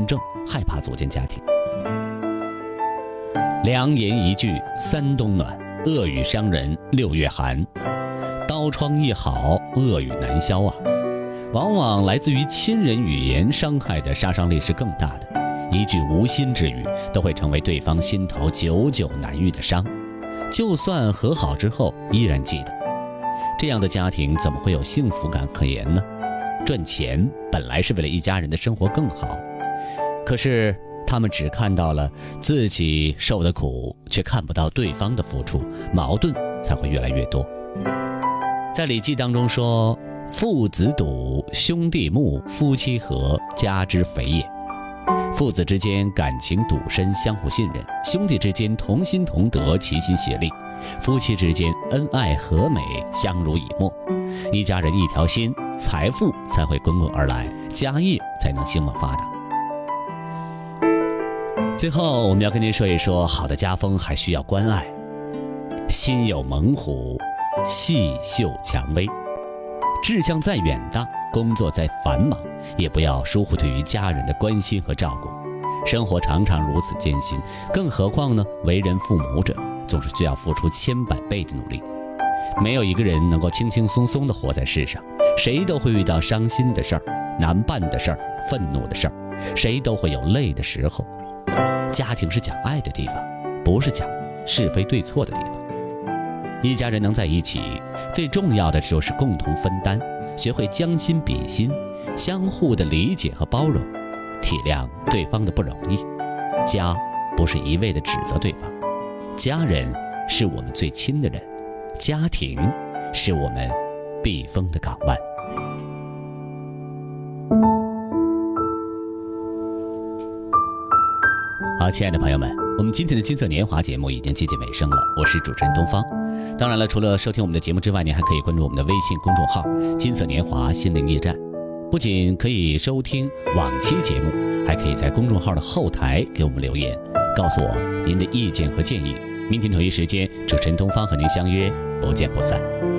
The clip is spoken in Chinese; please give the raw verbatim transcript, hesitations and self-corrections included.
婚证，害怕组建家庭。良言一句三冬暖，恶语伤人六月寒。刀疮一好，恶语难消啊。往往来自于亲人语言伤害的杀伤力是更大的，一句无心之语都会成为对方心头久久难愈的伤，就算和好之后依然记得。这样的家庭怎么会有幸福感可言呢？赚钱本来是为了一家人的生活更好，可是他们只看到了自己受的苦，却看不到对方的付出，矛盾才会越来越多。在《礼记》当中说，父子笃，兄弟睦，夫妻和，家之肥也。父子之间感情笃深，相互信任；兄弟之间同心同德，齐心协力；夫妻之间恩爱和美，相濡以沫。一家人一条心，财富才会滚滚而来，家业才能兴旺发达。最后我们要跟您说一说，好的家风还需要关爱。心有猛虎，细嗅蔷薇。志向再远大，工作再繁忙，也不要疏忽对于家人的关心和照顾。生活常常如此艰辛，更何况呢，为人父母者总是需要付出千百倍的努力。没有一个人能够轻轻松松地活在世上，谁都会遇到伤心的事儿、难办的事儿、愤怒的事儿，谁都会有累的时候。家庭是讲爱的地方，不是讲是非对错的地方。一家人能在一起，最重要的就是共同分担，学会将心比心，相互的理解和包容，体谅对方的不容易。家不是一味的指责对方，家人是我们最亲的人，家庭是我们避风的港湾。好，亲爱的朋友们，我们今天的金色年华节目已经接近尾声了，我是主持人东方。当然了，除了收听我们的节目之外，您还可以关注我们的微信公众号金色年华心灵驿站，不仅可以收听往期节目，还可以在公众号的后台给我们留言，告诉我您的意见和建议。明天同一时间，主持人东方和您相约，不见不散。